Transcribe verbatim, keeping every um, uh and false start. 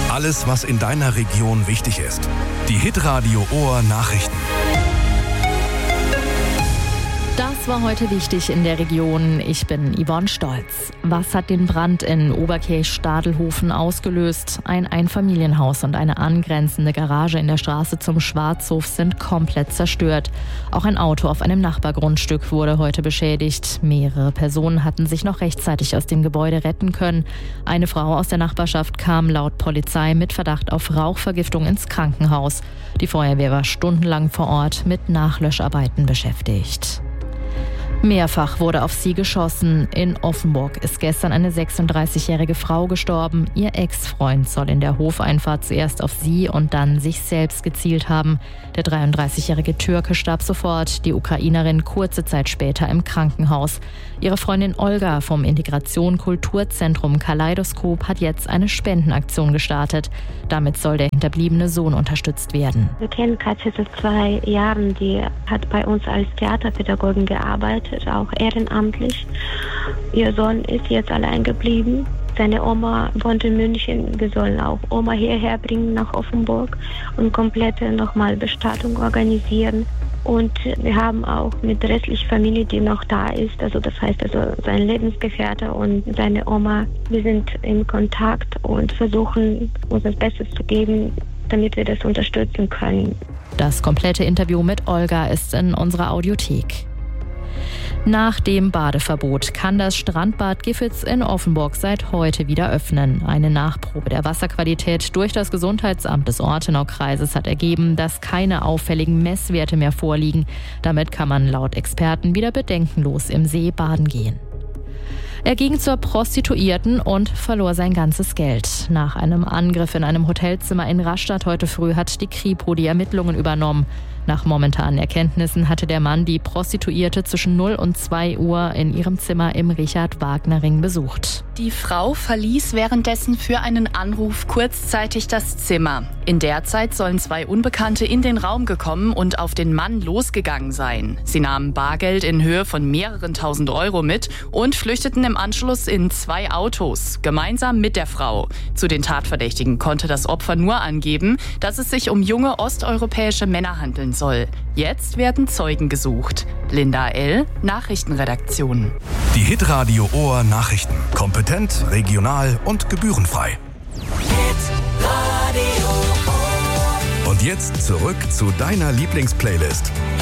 Alles, was in deiner Region wichtig ist. Die Hitradio Ohr Nachrichten. Das war heute wichtig in der Region. Ich bin Yvonne Stolz. Was hat den Brand in Oberkirch-Stadelhofen ausgelöst? Ein Einfamilienhaus und eine angrenzende Garage in der Straße zum Schwarzhof sind komplett zerstört. Auch ein Auto auf einem Nachbargrundstück wurde heute beschädigt. Mehrere Personen hatten sich noch rechtzeitig aus dem Gebäude retten können. Eine Frau aus der Nachbarschaft kam laut Polizei mit Verdacht auf Rauchvergiftung ins Krankenhaus. Die Feuerwehr war stundenlang vor Ort mit Nachlöscharbeiten beschäftigt. Mehrfach wurde auf sie geschossen. In Offenburg ist gestern eine sechsunddreißigjährige Frau gestorben. Ihr Ex-Freund soll in der Hofeinfahrt zuerst auf sie und dann sich selbst gezielt haben. Der dreiunddreißigjährige Türke starb sofort, die Ukrainerin kurze Zeit später im Krankenhaus. Ihre Freundin Olga vom Integration Kulturzentrum Kaleidoskop hat jetzt eine Spendenaktion gestartet. Damit soll der hinterbliebene Sohn unterstützt werden. Wir kennen Katja seit zwei Jahren. Die hat bei uns als Theaterpädagogin gearbeitet, auch ehrenamtlich. Ihr Sohn ist jetzt allein geblieben. Seine Oma wohnt in München. Wir sollen auch Oma hierher bringen nach Offenburg und komplette nochmal Bestattung organisieren. Und wir haben auch mit der restlichen Familie, die noch da ist, also das heißt also sein Lebensgefährte und seine Oma, wir sind in Kontakt und versuchen uns das Beste zu geben, damit wir das unterstützen können. Das komplette Interview mit Olga ist in unserer Audiothek. Nach dem Badeverbot kann das Strandbad Giffitz in Offenburg seit heute wieder öffnen. Eine Nachprobe der Wasserqualität durch das Gesundheitsamt des Ortenaukreises hat ergeben, dass keine auffälligen Messwerte mehr vorliegen. Damit kann man laut Experten wieder bedenkenlos im See baden gehen. Er ging zur Prostituierten und verlor sein ganzes Geld. Nach einem Angriff in einem Hotelzimmer in Rastatt heute früh hat die Kripo die Ermittlungen übernommen. Nach momentanen Erkenntnissen hatte der Mann die Prostituierte zwischen null und zwei Uhr in ihrem Zimmer im Richard-Wagner-Ring besucht. Die Frau verließ währenddessen für einen Anruf kurzzeitig das Zimmer. In der Zeit sollen zwei Unbekannte in den Raum gekommen und auf den Mann losgegangen sein. Sie nahmen Bargeld in Höhe von mehreren tausend Euro mit und flüchteten im Anschluss in zwei Autos, gemeinsam mit der Frau. Zu den Tatverdächtigen konnte das Opfer nur angeben, dass es sich um junge osteuropäische Männer handeln soll. Jetzt werden Zeugen gesucht. Linda L., Nachrichtenredaktion. Die Hitradio Ohr Nachrichten. Kompetent, regional und gebührenfrei. Hitradio Ohr. Und jetzt zurück zu deiner Lieblingsplaylist.